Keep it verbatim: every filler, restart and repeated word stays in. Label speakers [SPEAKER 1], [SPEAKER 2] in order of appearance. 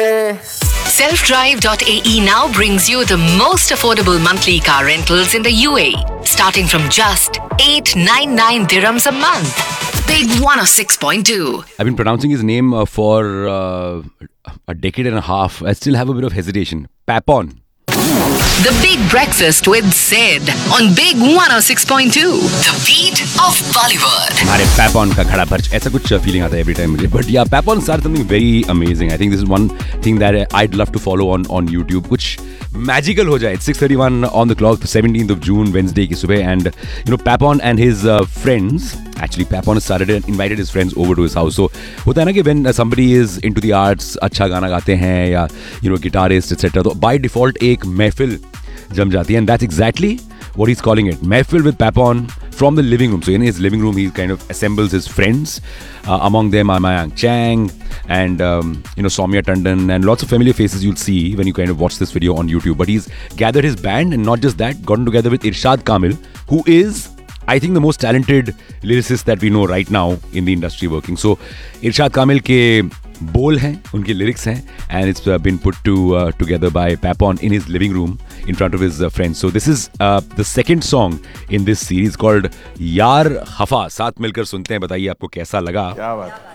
[SPEAKER 1] self drive dot a e now brings you the most affordable monthly car rentals in the U A E, starting from just eight hundred ninety-nine dirhams a month. Big one oh six point two.
[SPEAKER 2] I've been pronouncing his name uh, for uh, a decade and a half. I still have a bit of hesitation. Papon.
[SPEAKER 1] The Big Breakfast with Sid on Big one oh six point two. The beat of Bollywood.
[SPEAKER 2] हमारे Papon का खड़ा perch ऐसा कुछ feeling आता है every time मुझे. But yeah, Papon started something very amazing. I think this is one thing that I'd love to follow on on YouTube. कुछ magical हो जाए. It's six thirty-one on the clock, the seventeenth of June, Wednesday की सुबह, and you know Papon and his uh, friends. Actually, Papon has started and invited his friends over to his house. So होता है ना कि when uh, somebody is into the arts, अच्छा गाना गाते हैं या you know guitarist et cetera. तो by default एक महफिल जम जाती है, and that's exactly what he's calling it. Mehfil with Papon from the living room. So in his living room, he kind of assembles his friends. Uh, among them are Mayank Chang and um, you know Soumya Tandon and lots of familiar faces you'll see when you kind of watch this video on YouTube. But he's gathered his band, and not just that, gotten together with Irshad Kamil, who is, I think, the most talented lyricist that we know right now in the industry working. So Irshad Kamil ke बोल हैं, उनके lyrics हैं, and it's uh, been put to uh, together by Papon in his living room in front of his uh, friends. So this is uh, the second song in this series called यार हफा. साथ मिलकर सुनते हैं, बताइए आपको कैसा लगा.
[SPEAKER 3] क्या बात.